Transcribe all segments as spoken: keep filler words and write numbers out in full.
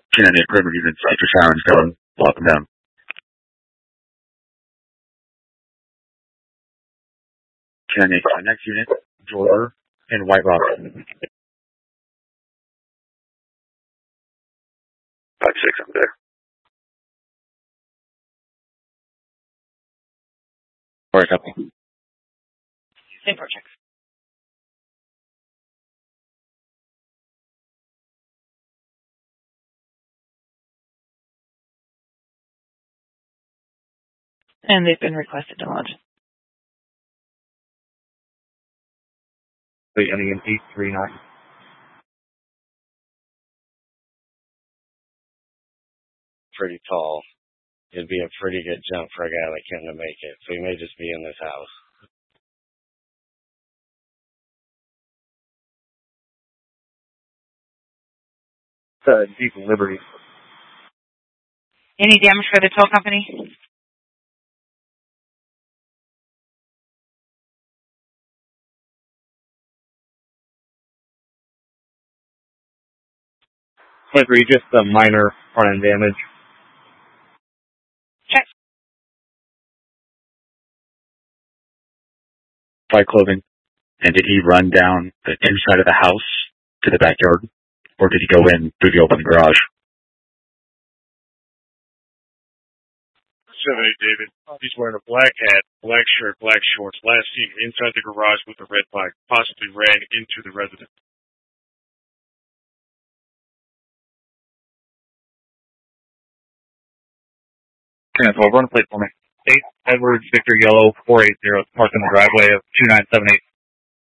Can any perimeter units after sirens going, lock them down. Can any next unit, Jordan, and White Rock. Five six, I'm there. All right, copy. Same project. And they've been requested to launch. Wait, ending in eight three nine. Pretty tall. It'd be a pretty good jump for a guy like him to make it. So he may just be in this house. Uh, Deep Liberty. Any damage for the tow company? twenty-three, just a minor front-end damage. Check. By clothing. And did he run down the inside of the house to the backyard? Or did he go in through the open garage? seven eight, David. He's wearing a black hat, black shirt, black shorts. Last seen inside the garage with a red bike. Possibly ran into the residence. ten twelve, run a plate for me. eight, Edward, Victor, Yellow, four eight zero, parked in the driveway of two nine seven eight.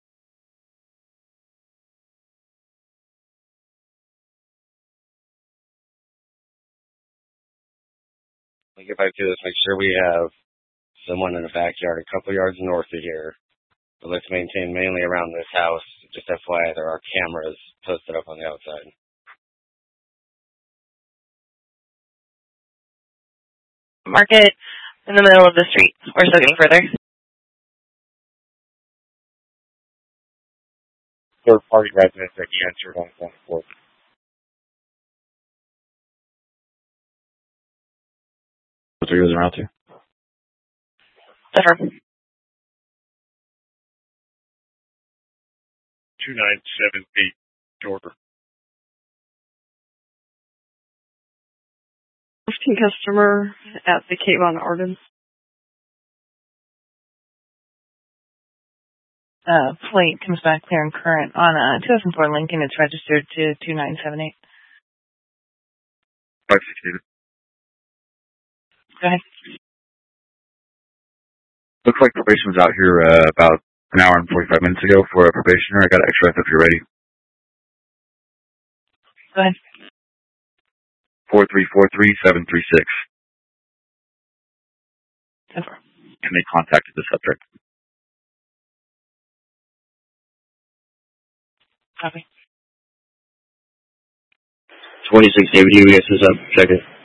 We get back to this, make sure we have someone in the backyard a couple yards north of here. But let's maintain mainly around this house. Just F Y I, there are cameras posted up on the outside. Mark it in the middle of the street. We're still getting further. Third party residents that you entered on one four. What's your around to? Differ. two nine seven eight, Jordan. fifteen customer at the Cave on Arden. Uh, plate comes back clear and current on a two thousand four Lincoln. It's registered to two nine seven eight. five six, David. Go ahead. Looks like probation was out here uh, about an hour and forty-five minutes ago for a probationer. I got extra if you're ready. Go ahead. four three four three seven three six. Differ. And they contacted the subject. Copy. twenty-six, David, U E S is up. Check it.